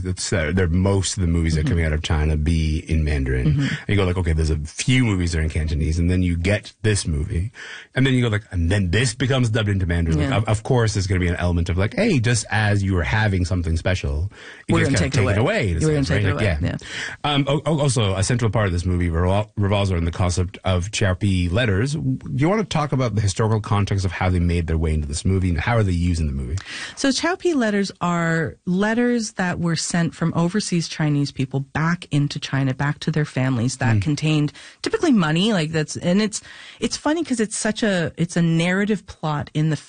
most of the movies that are coming out of China be in Mandarin. And you go like, okay, there's a few movies that are in Cantonese, and then you get this movie, and then you go like, and then this becomes dubbed into Mandarin. Yeah. Like, of course, there's going to be an element of like, hey, just as you were having something special, you We're just going to take it away. We're going to take it away. Yeah. Also, a central part of this movie revolves around the concept of Xiaopi letters. Do you want to talk about the historical context of how they made their way into this movie, and how are they used in the movie? So Xiaopi letters are letters that were sent from overseas Chinese people back into China, back to their families, that contained typically money, like that's, and it's funny because it's a narrative plot in the